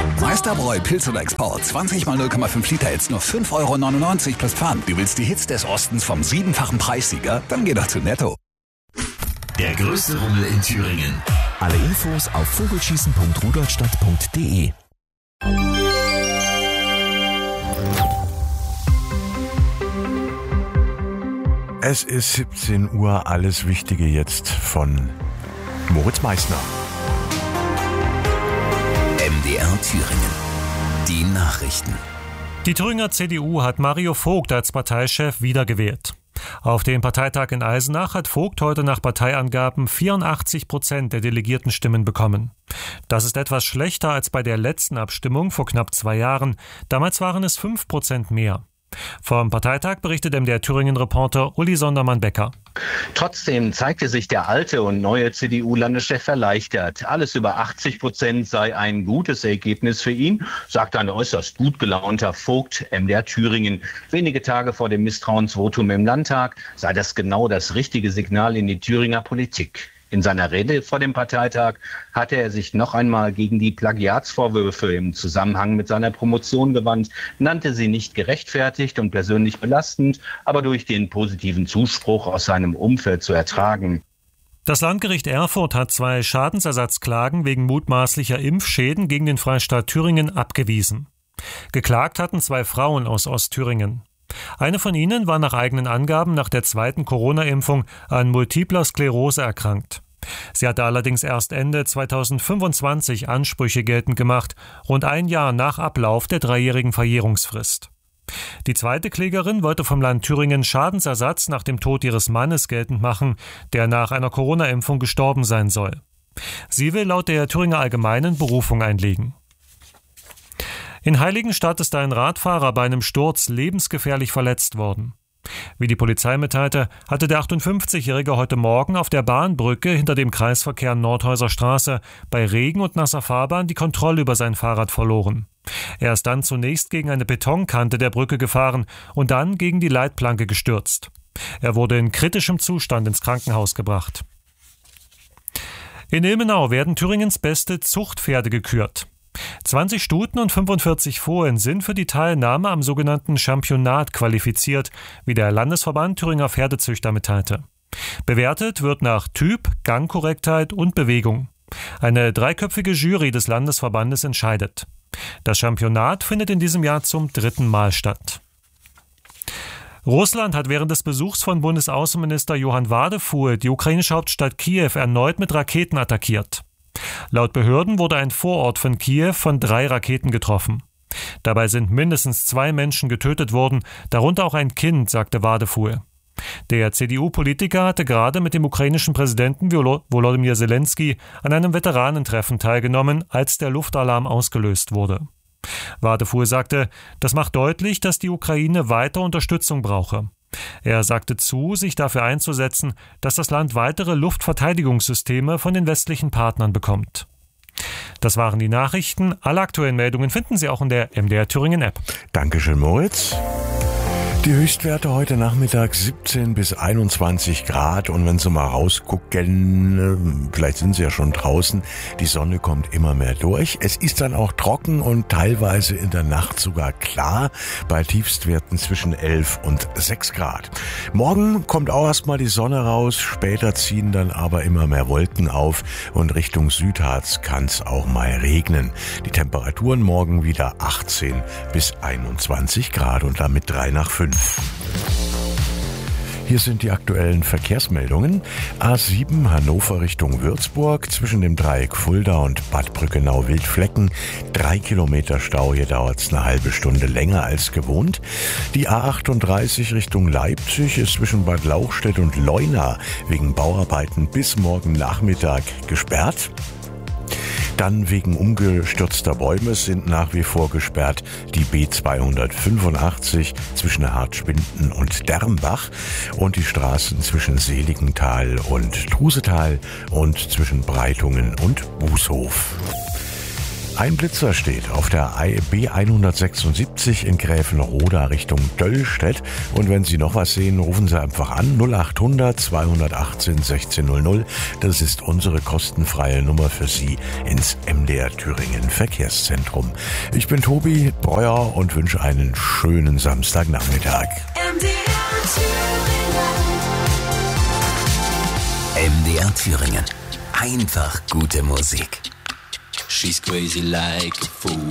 Meisterbräu Pilz oder Export. 20 mal 0,5 Liter jetzt nur 5,99 € plus Pfand. Du willst die Hits des Ostens vom 7-fachen Preissieger? Dann geh doch zu Netto. Der größte Rummel in Thüringen. Alle Infos auf vogelschießen.rudolstadt.de. Es ist 17 Uhr, alles Wichtige jetzt von Moritz Meissner. MDR Thüringen. Die Nachrichten. Die Thüringer CDU hat Mario Vogt als Parteichef wiedergewählt. Auf dem Parteitag in Eisenach hat Vogt heute nach Parteiangaben 84% der Delegiertenstimmen bekommen. Das ist etwas schlechter als bei der letzten Abstimmung vor knapp 2 Jahren. Damals waren es 5% mehr. Vom Parteitag berichtet MDR Thüringen-Reporter Uli Sondermann-Becker. Trotzdem zeigte sich der alte und neue CDU-Landeschef erleichtert. Alles über 80% sei ein gutes Ergebnis für ihn, sagt ein äußerst gut gelaunter Vogt MDR Thüringen. Wenige Tage vor dem Misstrauensvotum im Landtag sei das genau das richtige Signal in die Thüringer Politik. In seiner Rede vor dem Parteitag hatte er sich noch einmal gegen die Plagiatsvorwürfe im Zusammenhang mit seiner Promotion gewandt, nannte sie nicht gerechtfertigt und persönlich belastend, aber durch den positiven Zuspruch aus seinem Umfeld zu ertragen. Das Landgericht Erfurt hat 2 Schadensersatzklagen wegen mutmaßlicher Impfschäden gegen den Freistaat Thüringen abgewiesen. Geklagt hatten 2 Frauen aus Ostthüringen. Eine von ihnen war nach eigenen Angaben nach der 2. Corona-Impfung an multipler Sklerose erkrankt. Sie hatte allerdings erst Ende 2025 Ansprüche geltend gemacht, rund 1 Jahr nach Ablauf der 3-jährigen Verjährungsfrist. Die zweite Klägerin wollte vom Land Thüringen Schadensersatz nach dem Tod ihres Mannes geltend machen, der nach einer Corona-Impfung gestorben sein soll. Sie will laut der Thüringer Allgemeinen Berufung einlegen. In Heiligenstadt ist ein Radfahrer bei einem Sturz lebensgefährlich verletzt worden. Wie die Polizei mitteilte, hatte der 58-Jährige heute Morgen auf der Bahnbrücke hinter dem Kreisverkehr Nordhäuser Straße bei Regen und nasser Fahrbahn die Kontrolle über sein Fahrrad verloren. Er ist dann zunächst gegen eine Betonkante der Brücke gefahren und dann gegen die Leitplanke gestürzt. Er wurde in kritischem Zustand ins Krankenhaus gebracht. In Ilmenau werden Thüringens beste Zuchtpferde gekürt. 20 Stuten und 45 Fohlen sind für die Teilnahme am sogenannten Championat qualifiziert, wie der Landesverband Thüringer Pferdezüchter mitteilte. Bewertet wird nach Typ, Gangkorrektheit und Bewegung. Eine 3-köpfige Jury des Landesverbandes entscheidet. Das Championat findet in diesem Jahr zum 3. Mal statt. Russland hat während des Besuchs von Bundesaußenminister Johann Wadefuhl die ukrainische Hauptstadt Kiew erneut mit Raketen attackiert. Laut Behörden wurde ein Vorort von Kiew von 3 Raketen getroffen. Dabei sind mindestens 2 Menschen getötet worden, darunter auch ein Kind, sagte Wadefuhl. Der CDU-Politiker hatte gerade mit dem ukrainischen Präsidenten Volodymyr Zelensky an einem Veteranentreffen teilgenommen, als der Luftalarm ausgelöst wurde. Wadefuhl sagte, das macht deutlich, dass die Ukraine weiter Unterstützung brauche. Er sagte zu, sich dafür einzusetzen, dass das Land weitere Luftverteidigungssysteme von den westlichen Partnern bekommt. Das waren die Nachrichten. Alle aktuellen Meldungen finden Sie auch in der MDR Thüringen App. Dankeschön, Moritz. Die Höchstwerte heute Nachmittag 17 bis 21 Grad und wenn Sie mal rausgucken, vielleicht sind Sie ja schon draußen, die Sonne kommt immer mehr durch. Es ist dann auch trocken und teilweise in der Nacht sogar klar, bei Tiefstwerten zwischen 11 und 6 Grad. Morgen kommt auch erstmal die Sonne raus, später ziehen dann aber immer mehr Wolken auf und Richtung Südharz kann es auch mal regnen. Die Temperaturen morgen wieder 18 bis 21 Grad und damit 3 nach 5. Hier sind die aktuellen Verkehrsmeldungen. A7 Hannover Richtung Würzburg zwischen dem Dreieck Fulda und Bad Brückenau-Wildflecken. 3 Kilometer Stau, hier dauert es eine halbe Stunde länger als gewohnt. Die A38 Richtung Leipzig ist zwischen Bad Lauchstädt und Leuna wegen Bauarbeiten bis morgen Nachmittag gesperrt. Dann wegen umgestürzter Bäume sind nach wie vor gesperrt die B285 zwischen Hartspinden und Dermbach und die Straßen zwischen Seligenthal und Trusetal und zwischen Breitungen und Bußhof. Ein Blitzer steht auf der B176 in Gräfenroda Richtung Döllstedt. Und wenn Sie noch was sehen, rufen Sie einfach an 0800 218 1600. Das ist unsere kostenfreie Nummer für Sie ins MDR Thüringen Verkehrszentrum. Ich bin Tobi Breuer und wünsche einen schönen Samstagnachmittag. MDR Thüringen. Einfach gute Musik. She's crazy like a fool.